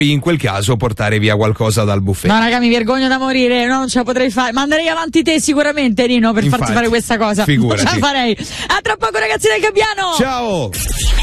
in quel caso portare via qualcosa dal buffet. No, raga, mi vergogno da morire, no, non ce la potrei fare. Manderei avanti te sicuramente, Nino, per farti fare questa cosa. Figurati. Non ce la farei. A tra poco, ragazzi del Gabbiano. Ciao.